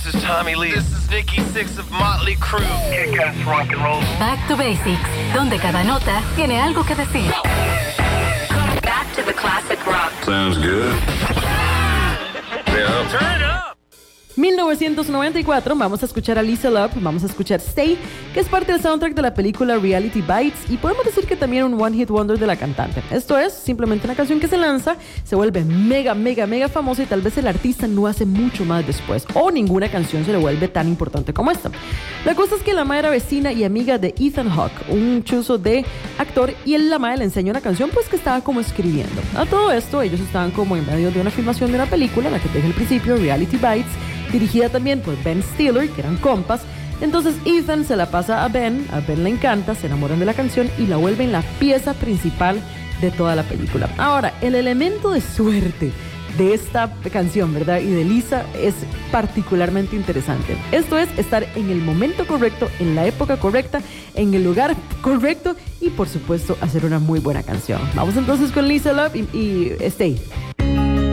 This is Tommy Lee. This is Nikki Sixx of Motley Crue. Kick-ass rock and roll. Back to Basics, donde cada nota tiene algo que decir. Back to the classic rock. Sounds good. Yeah. Turn it up. 1994, vamos a escuchar a Lisa Love, vamos a escuchar Stay, que es parte del soundtrack de la película Reality Bites, y podemos decir que también un one hit wonder de la cantante. Esto es simplemente una canción que se lanza, se vuelve mega famosa, y tal vez el artista no hace mucho más después, o ninguna canción se le vuelve tan importante como esta. La cosa es que la mae era vecina y amiga de Ethan Hawke, un chuzo de actor, y la mae le enseñó una canción pues que estaba como escribiendo. A todo esto, ellos estaban como en medio de una filmación de una película, la que te dije al principio, Reality Bites, dirigida también por Ben Stiller, que eran compas. Entonces Ethan se la pasa a Ben le encanta, se enamoran de la canción y la vuelven la pieza principal de toda la película. Ahora, el elemento de suerte de esta canción, ¿verdad? Y de Lisa es particularmente interesante. Esto es estar en el momento correcto, en la época correcta, en el lugar correcto y por supuesto hacer una muy buena canción. Vamos entonces con Lisa Love y Stay.